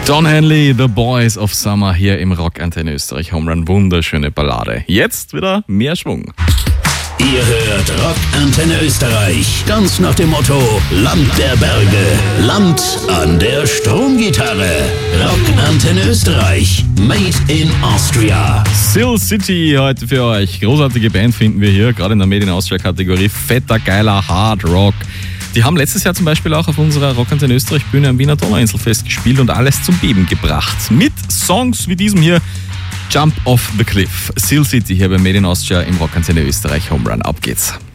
Don Henley, The Boys of Summer hier im Rockantenne Österreich Homerun. Wunderschöne Ballade. Jetzt wieder mehr Schwung. Ihr hört Rockantenne Österreich. Ganz nach dem Motto: Land der Berge, Land an der Stromgitarre. Rockantenne Österreich, made in Austria. Sill City heute für euch. Großartige Band finden wir hier, gerade in der Made in Austria Kategorie. Fetter, geiler Hard Rock. Die haben letztes Jahr zum Beispiel auch auf unserer Rockantenne Österreich Bühne am Wiener Donauinselfest gespielt und alles zum Beben gebracht. Mit Songs wie diesem hier, Jump Off the Cliff. Sill City hier bei Made in Austria im Rockantenne Österreich Homerun. Ab geht's.